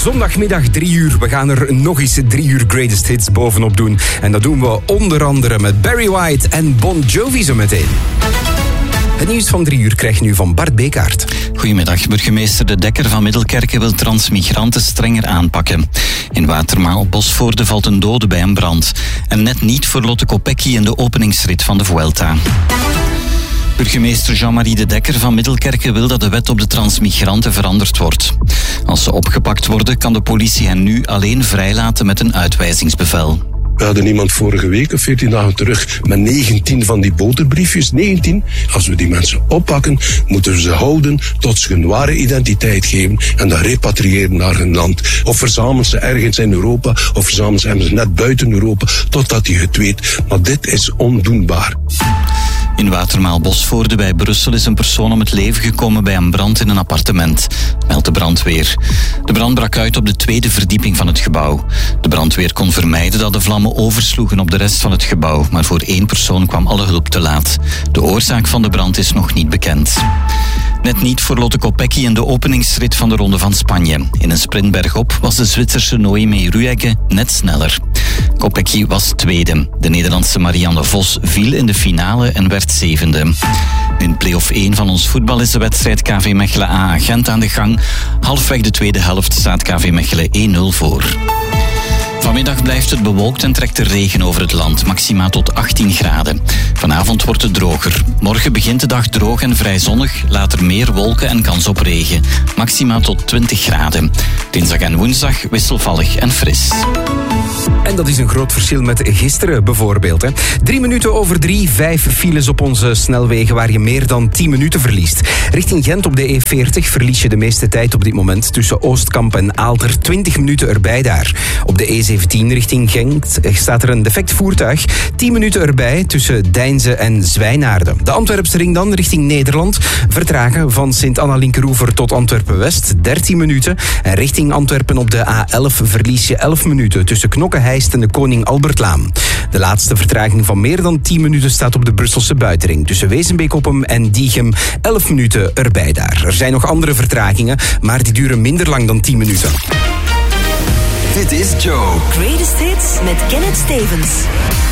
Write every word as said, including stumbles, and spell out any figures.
Zondagmiddag drie uur. We gaan er nog eens drie uur Greatest Hits bovenop doen. En dat doen we onder andere met Barry White en Bon Jovi zo meteen. Het nieuws van drie uur krijg je nu van Bart Bekaert. Goedemiddag. Burgemeester De Dekker van Middelkerke wil transmigranten strenger aanpakken. In Watermaal Bosvoorde valt een dode bij een brand. En net niet voor Lotte Kopecky in de openingsrit van de Vuelta. Burgemeester Jean-Marie De Dekker van Middelkerke wil dat de wet op de transmigranten veranderd wordt. Als ze opgepakt worden, kan de politie hen nu alleen vrijlaten met een uitwijzingsbevel. We hadden iemand vorige week, of veertien dagen terug, met negentien van die boterbriefjes. negentien. Als we die mensen oppakken, moeten we ze houden tot ze hun ware identiteit geven en dan repatriëren naar hun land. Of verzamelen ze ergens in Europa, of verzamelen ze ergens net buiten Europa, totdat je het weet. Maar dit is ondoenbaar. In Watermaal Bosvoorde bij Brussel is een persoon om het leven gekomen bij een brand in een appartement, meldt de brandweer. De brand brak uit op de tweede verdieping van het gebouw. De brandweer kon vermijden dat de vlammen oversloegen op de rest van het gebouw, maar voor één persoon kwam alle hulp te laat. De oorzaak van de brand is nog niet bekend. Net niet voor Lotte Kopecky in de openingsrit van de Ronde van Spanje. In een sprint bergop was de Zwitserse Noemi Ruegge net sneller. Kopecky was tweede. De Nederlandse Marianne Vos viel in de finale en werd zevende. In play-off één van ons voetbal is de wedstrijd K V Mechelen A Gent aan de gang. Halfweg de tweede helft staat K V Mechelen één nul voor. Vanmiddag blijft het bewolkt en trekt er regen over het land, maxima tot achttien graden. Vanavond wordt het droger. Morgen begint de dag droog en vrij zonnig, later meer wolken en kans op regen. Maxima tot twintig graden. Dinsdag en woensdag wisselvallig en fris. En dat is een groot verschil met gisteren bijvoorbeeld. Hè. Drie minuten over drie, vijf files op onze snelwegen waar je meer dan tien minuten verliest. Richting Gent op de E veertig verlies je de meeste tijd op dit moment tussen Oostkamp en Aalter. twintig minuten erbij daar. Op de E zeventien richting Gent staat er een defect voertuig. tien minuten erbij tussen Deinze en Zwijnaarden. De Antwerpse ring dan richting Nederland. Vertragen van Sint-Anna-Linkeroever tot Antwerpen-West, dertien minuten. En richting Antwerpen op de A elf verlies je elf minuten tussen Knokke-Heist en de Koning Albertlaan. De laatste vertraging van meer dan tien minuten staat op de Brusselse buitenring. Tussen Wezenbeek-Oppem en Diegem, elf minuten erbij daar. Er zijn nog andere vertragingen, maar die duren minder lang dan tien minuten. Dit is Joe. Greatest Hits met Kenneth Stevens.